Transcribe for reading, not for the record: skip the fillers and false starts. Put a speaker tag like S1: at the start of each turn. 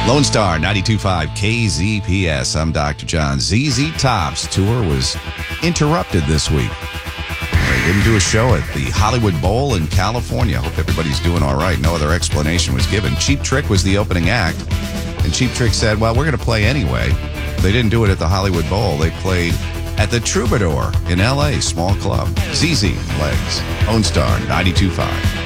S1: Lone Star 92.5 KZPS. I'm Dr. John. ZZ Top's tour was interrupted this week. They didn't do a show at the Hollywood Bowl in California. Hope everybody's doing all right. No other explanation was given. Cheap Trick was the opening act, and Cheap Trick said, well, we're going to play anyway. They didn't do it at the Hollywood Bowl. They played at the Troubadour in L.A., small club. ZZ Legs. Lone Star 92.5.